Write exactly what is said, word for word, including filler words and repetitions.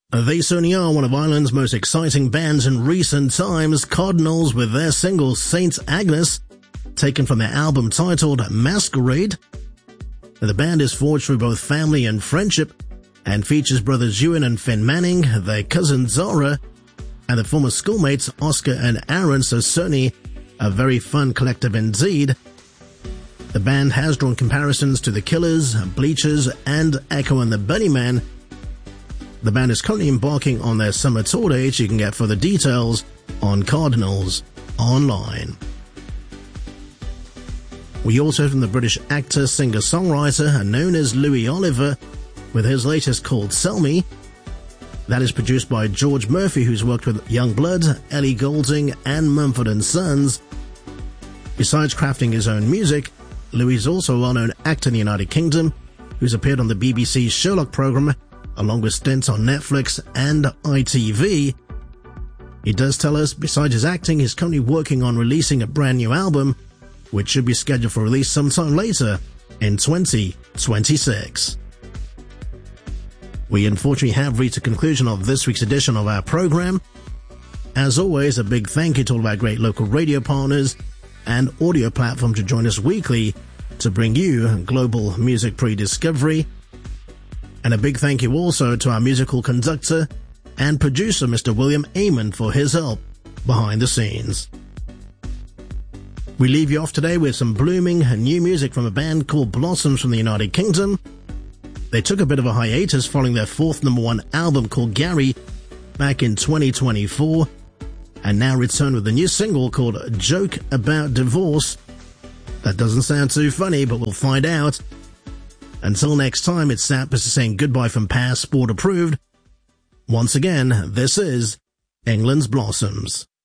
They certainly are one of Ireland's most exciting bands in recent times, Cardinals with their single Saint Agnes, taken from their album titled Masquerade. The band is forged through both family and friendship, and features brothers Ewan and Finn Manning, their cousin Zara, and the former schoolmates Oscar and Aaron, so certainly a very fun collective indeed. The band has drawn comparisons to The Killers, Bleachers, and Echo and the Bunnymen. The band is currently embarking on their summer tour dates. You can get further details on Cardinals online. We also heard from the British actor, singer-songwriter known as Louis Oliver with his latest called Sell Me. That is produced by George Murphy, who's worked with Youngblood, Ellie Goulding, and Mumford and Sons. Besides crafting his own music, Louis is also a well-known actor in the United Kingdom, who's appeared on the B B C's Sherlock programme, along with stints on Netflix and I T V. He does tell us, besides his acting, he's currently working on releasing a brand new album, which should be scheduled for release sometime later in twenty twenty-six. We unfortunately have reached the conclusion of this week's edition of our program. As always, a big thank you to all of our great local radio partners and audio platforms to join us weekly to bring you global music pre-discovery. And a big thank you also to our musical conductor and producer, Mister William Amon, for his help behind the scenes. We leave you off today with some blooming new music from a band called Blossoms from the United Kingdom. They took a bit of a hiatus following their fourth number one album called Gary back in twenty twenty-four, and now return with a new single called Joke About Divorce. That doesn't sound too funny, but we'll find out. Until next time, it's Sap saying goodbye from Passport Approved. Once again, this is England's Blossoms.